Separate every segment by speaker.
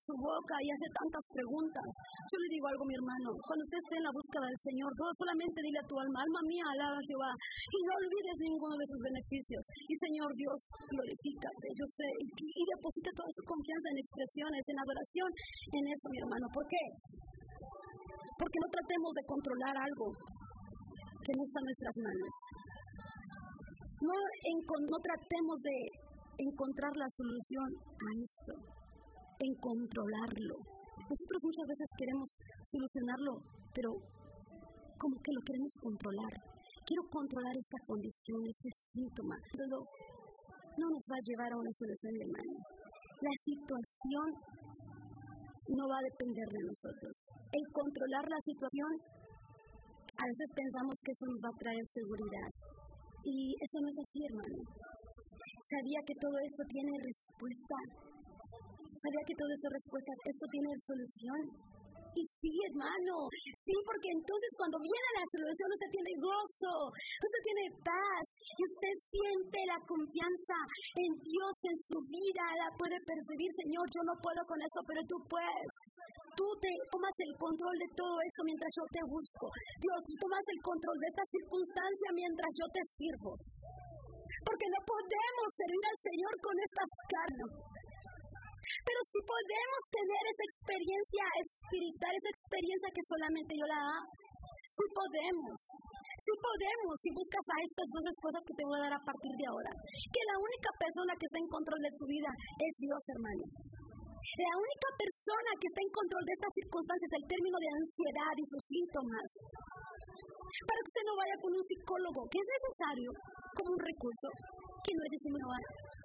Speaker 1: su boca y hace tantas preguntas. Yo le digo algo, mi hermano, cuando usted esté en la búsqueda del Señor, solamente dile a tu alma, alma mía, alaba a Jehová, y no olvides ninguno de sus beneficios. Y Señor Dios, glorifícate, yo sé, y deposita toda su confianza en expresiones, en adoración, en eso, mi hermano. ¿Por qué? Porque no tratemos de controlar algo que no está en nuestras manos. No tratemos de encontrar la solución a esto, en controlarlo. Nosotros muchas veces queremos solucionarlo, pero como que lo queremos controlar. Quiero controlar esta condición, este síntoma. Pero no nos va a llevar a una solución, mi hermano. La situación no va a depender de nosotros. El controlar la situación, a veces pensamos que eso nos va a traer seguridad. Y eso no es así, hermano. Sabía que todo esto tiene respuesta. Sabía que todo esto respuesta, esto tiene solución. Y sí, hermano, sí, porque entonces cuando viene la solución usted tiene gozo, usted tiene paz, y usted siente la confianza en Dios en su vida, la puede percibir. Señor, yo no puedo con esto, pero tú puedes. Tú te tomas el control de todo esto mientras yo te busco. Dios, tú tomas el control de esta circunstancia mientras yo te sirvo. Porque no podemos servir al Señor con estas carnes. Pero si podemos tener esa experiencia espiritual, esa experiencia que solamente yo la hago, sí podemos. Sí podemos, si buscas a estas dos cosas que te voy a dar a partir de ahora. Que la única persona que está en control de tu vida es Dios, hermano. La única persona que está en control de estas circunstancias, el término de ansiedad y sus síntomas. Para que usted no vaya con un psicólogo, que es necesario como un recurso, que no es discriminador.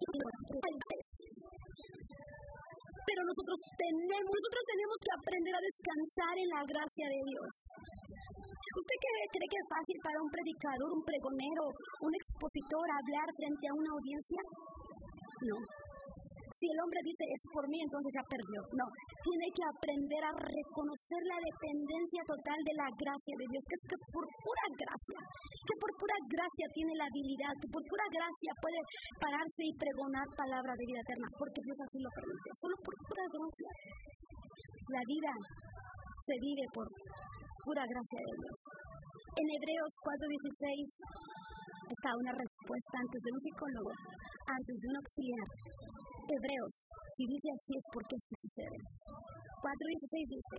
Speaker 1: Pero nosotros tenemos que aprender a descansar en la gracia de Dios. ¿Usted cree que es fácil para un predicador, un pregonero, un expositor hablar frente a una audiencia? No. Si el hombre dice es por mí, entonces ya perdió. No, tiene que aprender a reconocer la dependencia total de la gracia de Dios, que es que por pura gracia tiene la habilidad, que por pura gracia puede pararse y pregonar palabra de vida eterna, porque Dios así lo permite, solo por pura gracia. La vida se vive por pura gracia de Dios. En Hebreos 4:16 está una respuesta antes de un psicólogo, antes de un auxiliar. Hebreos, si dice así es porque esto sucede. 4:16 dice,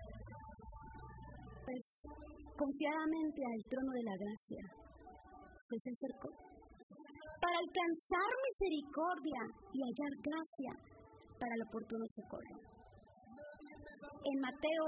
Speaker 1: pues confiadamente al trono de la gracia se acercó para alcanzar misericordia y hallar gracia para el oportuno socorro. En Mateo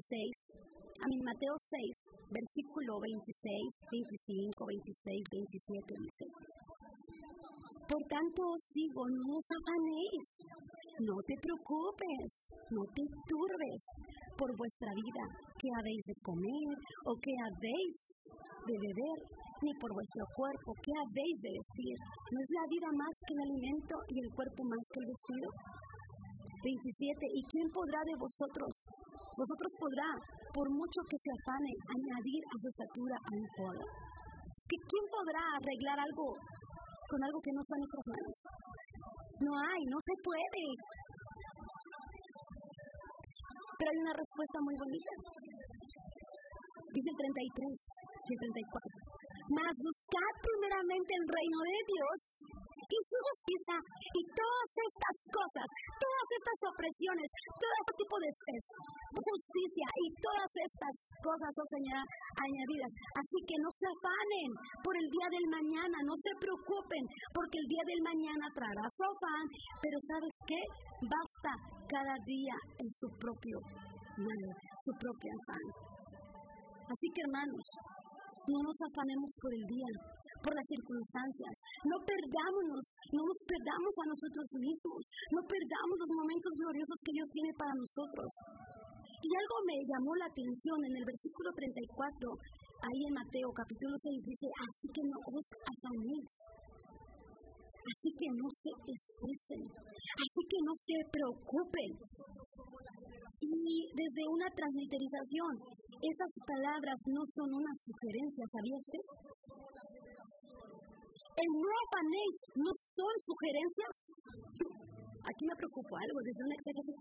Speaker 1: 6, versículo 26, 25, 26, 27 dice, por tanto os digo, no os afanéis, no te preocupes, no te turbes por vuestra vida, qué habéis de comer o qué habéis de beber, ni por vuestro cuerpo, qué habéis de vestir. ¿No es la vida más que el alimento y el cuerpo más que el vestido? 27. ¿Y quién podrá de vosotros podrá, por mucho que se afane, añadir a su estatura un codo? ¿Quién podrá arreglar algo con algo que no está en nuestras manos? No se puede. Pero hay una respuesta muy bonita. Dice el 33 y el 34. Mas buscad primeramente el reino de Dios y su justicia, y todas estas cosas, todas estas opresiones, todo este tipo de justicia y todas estas cosas son añadidas. Así que no se afanen por el día del mañana, no se preocupen, porque el día del mañana traerá su afán, pero ¿sabes qué? Basta cada día en su propio mal, su propio afán. Así que, hermanos, no nos afanemos por el día, por las circunstancias. No nos perdamos a nosotros mismos. No perdamos los momentos gloriosos que Dios tiene para nosotros. Y algo me llamó la atención en el versículo 34, ahí en Mateo capítulo 6, dice, así que no os afanéis. Así que no se estresen. Así que no se preocupen. Y desde una transliteración, estas palabras no son una sugerencia, ¿sabía usted? El no afanéis no son sugerencias. Aquí me preocupa algo, desde una exégesis